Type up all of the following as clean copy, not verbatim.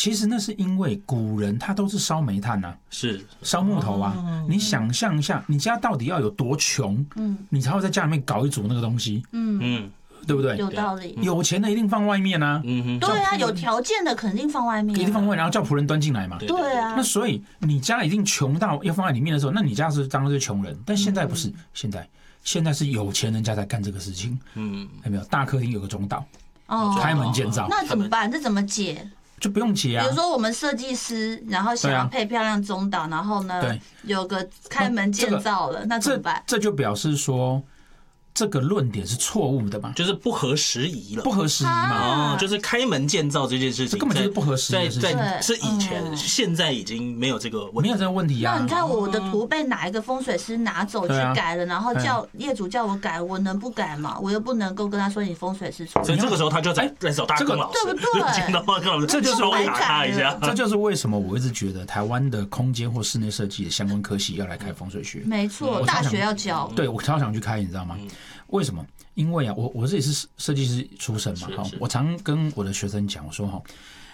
其实那是因为古人他都是烧煤炭啊， 是烧木头啊。你想象一下，你家到底要有多穷，你才会在家里面搞一组那个东西，对不对？ 有道理。 有钱的一定放外面啊， 对啊，有条件的肯定放外面， 一定放外面，然后叫仆人端进来嘛。 对啊。 那所以你家一定穷到要放在里面的时候，那你家是当然是穷人。但现在不是，现在是有钱人家在干这个事情。有没有？大客厅有个中岛，开门见灶。 那怎么办？这怎么解？ 就不用解啊。 比如说我们设计师，然后想要配漂亮中岛，然后呢，有个开门见灶了，那怎么办？ 这就表示说，这个论点是错误的嘛， 就是不合时宜了， 不合时宜嘛。 就是开门见灶这件事情， 这根本就是不合时宜的事情。 是以前，现在已经没有这个问题， 没有这个问题啊。 那你看我的图被哪一个风水师拿走去改了，然后叫业主叫我改，我能不改吗？我又不能够跟他说你风水师错。 所以这个时候他就在找大耕老师， 对不对？ 见到大耕老师， 这就是稍微打他一下。 这就是为什么我一直觉得台湾的空间或室内设计的相关科系要来开风水学。 没错，大学要教。 对，我超想去开，你知道吗？为什么？因为啊，我自己是设计师出身嘛，我常跟我的学生讲，我说哈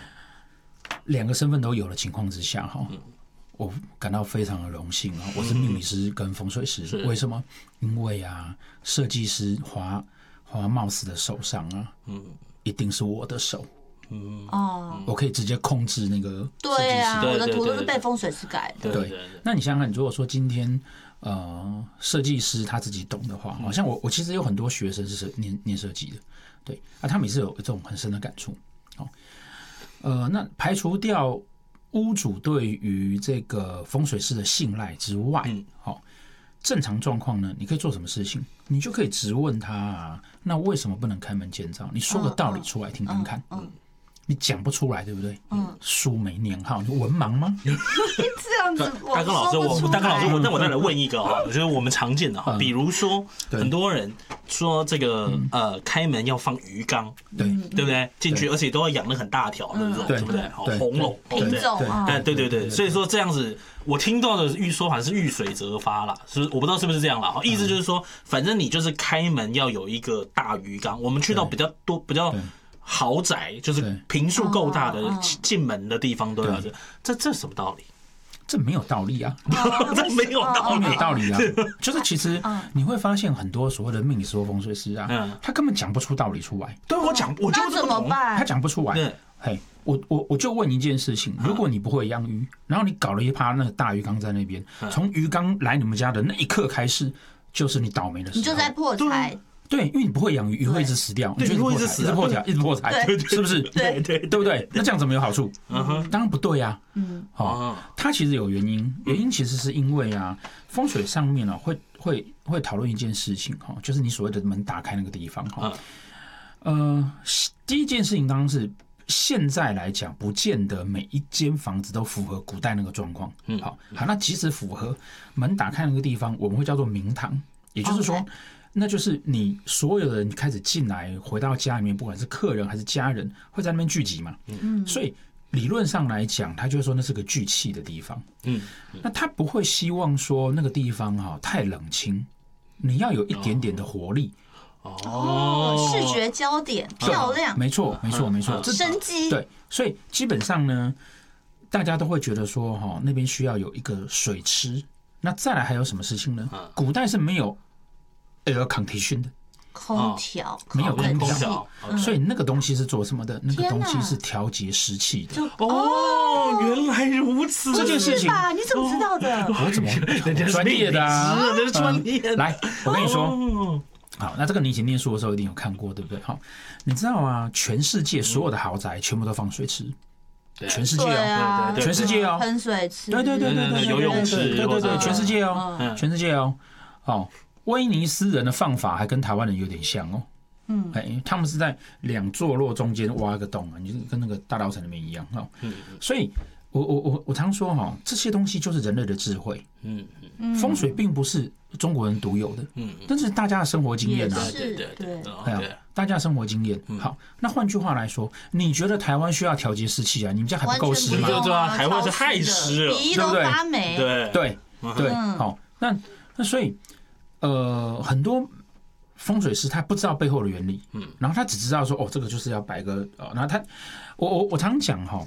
，2个身份都有的情况之下哈，我感到非常的荣幸啊，我是命理师跟风水师。为什么？因为啊，设计师划 mouse 的手上啊，一定是我的手。我可以直接控制那个设计师。 对啊，我的图都是被风水师改的。 对，那你想想看，如果说今天设计师他自己懂的话，好像我其实有很多学生是念设计的，对啊，他们也是有这种很深的感触。那排除掉屋主对于这个风水师的信赖之外，正常状况呢，你可以做什么事情？你就可以质问他啊，那为什么不能开门见灶？你说个道理出来听听看。你讲不出来，对不对？书没念好，你文盲吗？ 这样子， 大耕老师，那我再来问一个啊，就是我们常见的哈，比如说很多人说这个开门要放鱼缸，对不对？进去，而且都要养得很大条那种，对不对？红龙品种， 对，所以说这样子，我听到的说法是遇水则发啦，是我不知道是不是这样啦。意思就是说，反正你就是开门要有一个大鱼缸，我们去到比较豪宅，就是坪数够大的进门的地方都要这什么道理？ 这没有道理啊， 这没有道理啊，就是其实你会发现很多所谓的命理师或风水师啊，他根本讲不出道理出来。 对我就怎么办？ 他讲不出来。嘿，我就问一件事情：如果你不会养鱼，然后你搞了一趴那个大鱼缸在那边，从鱼缸来你们家的那一刻开始，就是你倒霉的时候， 你就在破财。 对，因为你不会养鱼，鱼会一直死掉， 鱼会一直破财，是不是？ 对不对？那这样怎么有好处？当然不对啊。它其实有原因，其实是因为啊，风水上面啊会讨论一件事情哈，就是你所谓的门打开那个地方哈。第一件事情当然是现在来讲，不见得每一间房子都符合古代那个状况。好，那即使符合，门打开那个地方，我们会叫做明堂，也就是说。那就是你所有的人开始进来，回到家里面，不管是客人还是家人，会在那边聚集嘛。所以理论上来讲，他就会说那是个聚气的地方。那他不会希望说那个地方太冷清，你要有一点点的活力。 视觉焦点漂亮， 没错， 这生机。 对，所以基本上呢，大家都会觉得说那边需要有一个水池。那再来还有什么事情呢？古代是没有air condition 的空调， 没有空调，所以那个东西是做什么的？那个东西是调节湿气的。 原来如此， 这件事情你怎么知道的？ 我怎么专业的啊？ 这是专业。 来，我跟你说，好，那这个你以前念书的时候一定有看过，对不对？好，你知道啊，全世界所有的豪宅全部都放水池。全世界哦，全世界哦， 喷水池， 对， 游泳池， 对，全世界哦，全世界哦，威尼斯人的放法还跟台湾人有点像哦。他们是在2座落中间挖一个洞啊，你就跟那个大稻埕那边一样哈。所以我常说这些东西就是人类的智慧。风水并不是中国人独有的，但是大家的生活经验啊， 对， 大家的生活经验。好，那换句话来说，你觉得台湾需要调节湿气啊？你们家还不够湿吗？ 对啊，台湾是太湿了， 鼻都发霉。 对，好，那所以很多风水师他不知道背后的原理，然后他只知道说这个就是要摆个然后我常讲